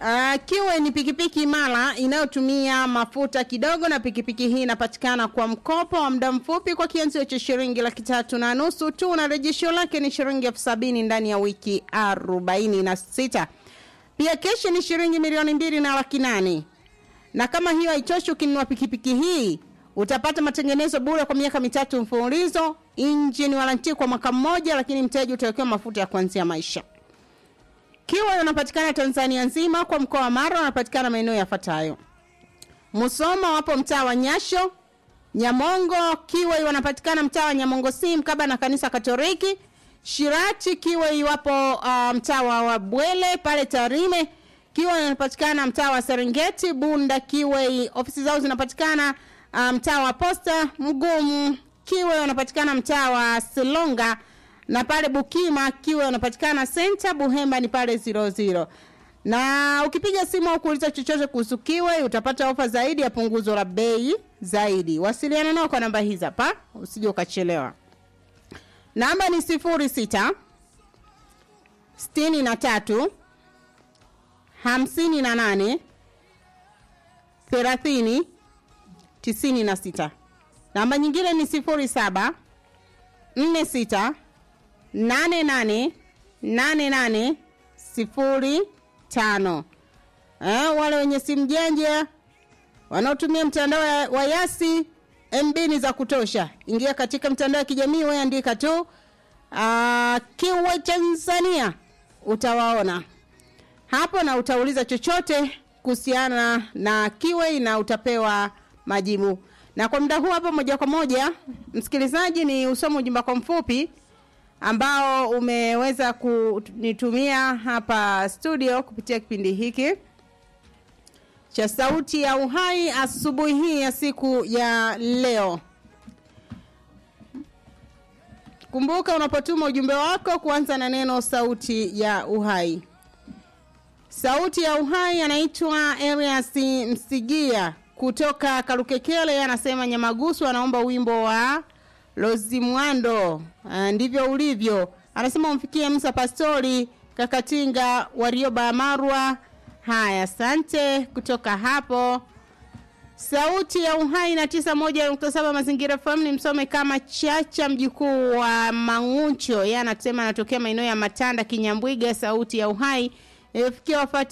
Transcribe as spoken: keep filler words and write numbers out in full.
Uh, Kiwe ni pikipiki imara inayotumia mafuta kidogo, na pikipiki hii inapatikana kwa mkopo wa muda mfupi kwa kianzio cha shilingi laki tatu na nusu tu, na rejesho lake ni shilingi elfu sabini ndani ya wiki arobaini na sita. Pia keshi ni shilingi milioni mbili na laki nane. Na kama hiyo haitoshi, ukinunua pikipiki hii utapata matengenezo bure kwa miaka mitatu mfululizo, engine warranty kwa mwaka mmoja, lakini mteja utawekewa mafuta ya kuanzia maisha. Kiwe unapatikana Tanzania nzima, kwa mkoa wa Mara unapatikana maeneo yafuatayo: Musoma wapo mtaa wa Nyasho, Nyamongo Kiwe wanapatikana mtaa wa Nyamongo si mkaba na kanisa Katoliki, Shirati Kiwe wapo uh, mtaa wa Bwele pale Tarime, Kiwe wanapatikana mtaa wa Serengeti, Bunda Kiwe ofisi zao zinapatikana uh, mtaa wa Posta, Mgumu Kiwe wanapatikana mtaa wa Silonga, na pale Bukima Kiwe wanapatikana Center, Buhemba ni pale zero zero. Na ukipiga simu au kuuliza chochote kuhusu Kiwe utapata ofa zaidi ya punguzo la bei zaidi. Wasiliana nao kwa namba hizi hapa, usije ukachelewa. Namba ni sifuri sita sitini na tatu hamsini na nane thelathini tisini na sita. Namba nyingine ni sifuri saba nne sita nane nane nane nane sifuri tano. Eh, wale wenye simu janja wanaotumia mtandao wa Yasi, M B ni za kutosha. Ingia katika mtandao wa kijamii, wewe andika tu uh, Kiwe Tanzania, utawaona hapo na utauliza chochote kuhusiana na Kiwe na utapewa majibu. Na kwa muda huu hapa moja kwa moja, msikilizaji, ni usome ujumbe kwa mfupi ambao umeweza kunitumia hapa studio kupitia kipindi hiki cha Sauti ya Uhai asubuhi hii ya siku ya leo. Kumbuka unapotuma ujumbe wako kuanza na neno Sauti ya Uhai. Sauti ya Uhai anaitwa Elias Msigia kutoka Kalukekele, anasema Nyamagusu anaomba wimbo wa Lozimwando, ndivyo ulivyo. Anasema umfikie Musa Pastori Kakatinga Warioba Marwa. Haya, asante kutoka hapo. Sauti ya Uhai na tisa moja nukta saba Mazingira F M ni msome kama Chacha mjukuu wa Manguncho. Yeye anasema anatokea maeneo ya Matanda Kinyambwiga. Sauti ya Uhai ifikia wafati